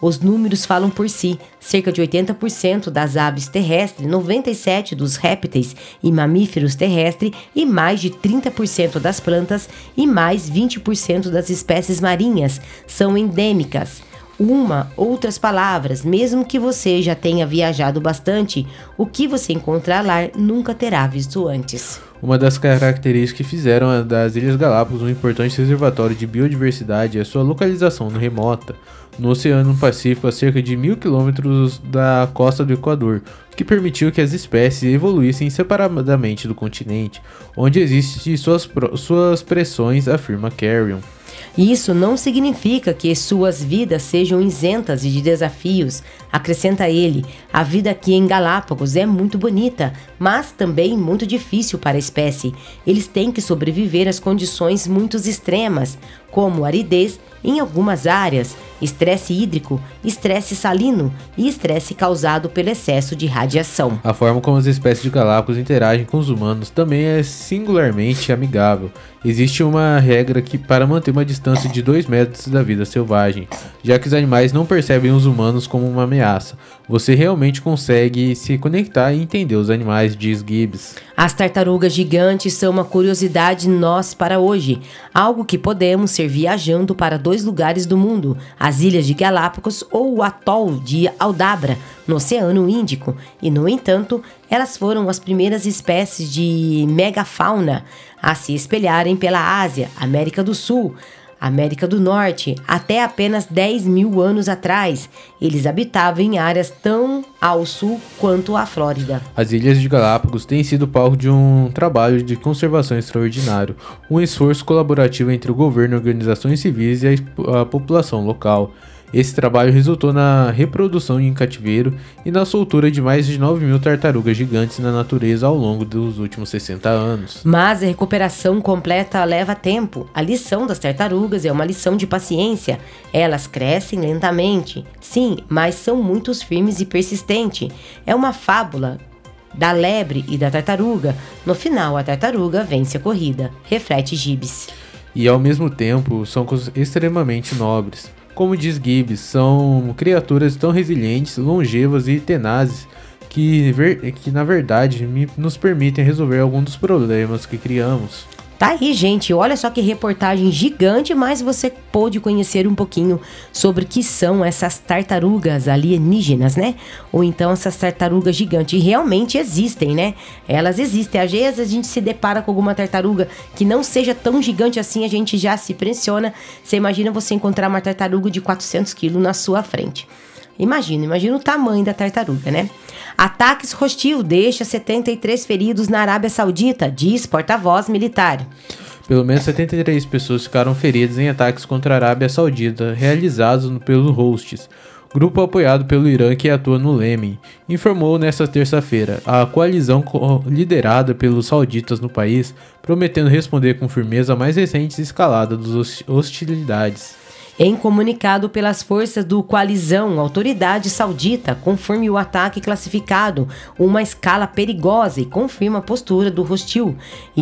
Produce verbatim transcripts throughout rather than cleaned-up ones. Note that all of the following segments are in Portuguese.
Os números falam por si, cerca de oitenta por cento das aves terrestres, noventa e sete por cento dos répteis e mamíferos terrestres e mais de trinta por cento das plantas e mais vinte por cento das espécies marinhas são endêmicas. Uma, outras palavras, mesmo que você já tenha viajado bastante, o que você encontrar lá nunca terá visto antes. Uma das características que fizeram das Ilhas Galápagos um importante reservatório de biodiversidade é sua localização remota, no Oceano Pacífico a cerca de mil quilômetros da costa do Equador, o que permitiu que as espécies evoluíssem separadamente do continente, onde existem suas, suas pressões, afirma Carrion. Isso não significa que suas vidas sejam isentas de desafios, acrescenta ele. A vida aqui em Galápagos é muito bonita, mas também muito difícil para a espécie. Eles têm que sobreviver às condições muito extremas, como aridez em algumas áreas, estresse hídrico, estresse salino e estresse causado pelo excesso de radiação. A forma como as espécies de Galápagos interagem com os humanos também é singularmente amigável. Existe uma regra que para manter uma distância de dois metros da vida selvagem, já que os animais não percebem os humanos como uma ameaça. Você realmente consegue se conectar e entender os animais, diz Gibbs. As tartarugas gigantes são uma curiosidade nós para hoje, algo que podemos ser viajando para dois lugares do mundo, as Ilhas de Galápagos ou o atol de Aldabra, no Oceano Índico, e no entanto, elas foram as primeiras espécies de megafauna a se espelharem pela Ásia, América do Sul, América do Norte, até apenas dez mil anos atrás. Eles habitavam em áreas tão ao sul quanto a Flórida. As Ilhas de Galápagos têm sido palco de um trabalho de conservação extraordinário, um esforço colaborativo entre o governo, organizações civis e a, a população local. Esse trabalho resultou na reprodução em cativeiro e na soltura de mais de nove mil tartarugas gigantes na natureza ao longo dos últimos sessenta anos. Mas a recuperação completa leva tempo. A lição das tartarugas é uma lição de paciência. Elas crescem lentamente, sim, mas são muito firmes e persistentes. É uma fábula da lebre e da tartaruga. No final, a tartaruga vence a corrida, reflete Gibbs. E ao mesmo tempo, são extremamente nobres. Como diz Gibbs, são criaturas tão resilientes, longevas e tenazes que, que na verdade, nos permitem resolver alguns dos problemas que criamos. Tá aí, gente, olha só que reportagem gigante, mas você pôde conhecer um pouquinho sobre o que são essas tartarugas alienígenas, né? Ou então essas tartarugas gigantes, e realmente existem, né? Elas existem, às vezes a gente se depara com alguma tartaruga que não seja tão gigante assim, a gente já se impressiona. Você imagina você encontrar uma tartaruga de quatrocentos quilos na sua frente. Imagina, imagina o tamanho da tartaruga, né? Ataques hostil deixa setenta e três feridos na Arábia Saudita, diz porta-voz militar. Pelo menos setenta e três pessoas ficaram feridas em ataques contra a Arábia Saudita, realizados pelo Houthis, grupo apoiado pelo Irã que atua no Iêmen, informou nesta terça-feira. A coalizão liderada pelos sauditas no país, prometendo responder com firmeza à mais recente escalada das hostilidades. Em comunicado pelas forças do coalizão, a autoridade saudita confirma o ataque classificado uma escala perigosa e confirma a postura do hostil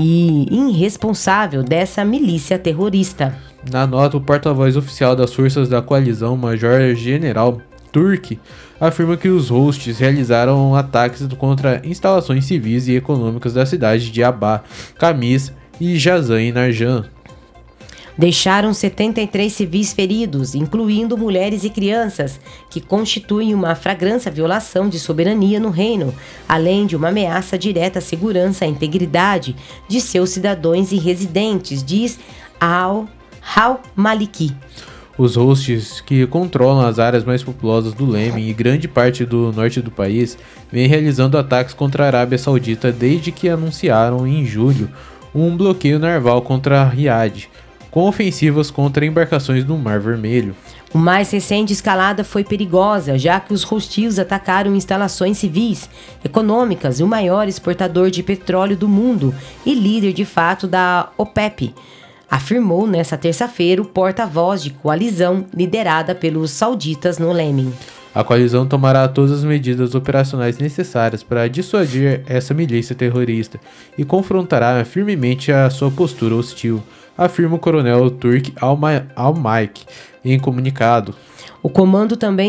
e irresponsável dessa milícia terrorista. Na nota, o porta-voz oficial das forças da coalizão, Major-General Turki, afirma que os Houthis realizaram ataques contra instalações civis e econômicas da cidade de Abá, Camis e Jazan e Narjan. Deixaram setenta e três civis feridos, incluindo mulheres e crianças, que constituem uma flagrante violação de soberania no reino, além de uma ameaça direta à segurança e à integridade de seus cidadãos e residentes, diz Al-Maliki. Os Houthis, que controlam as áreas mais populosas do Iêmen e grande parte do norte do país, vêm realizando ataques contra a Arábia Saudita desde que anunciaram em julho um bloqueio naval contra Riad, com ofensivas contra embarcações no Mar Vermelho. O mais recente escalada foi perigosa, já que os hostis atacaram instalações civis, econômicas e o maior exportador de petróleo do mundo e líder de fato da OPEP, afirmou nesta terça-feira o porta-voz de coalizão liderada pelos sauditas no Iêmen. A coalizão tomará todas as medidas operacionais necessárias para dissuadir essa milícia terrorista e confrontará firmemente a sua postura hostil, afirma o coronel Turki Al-Maliki em comunicado. O comando também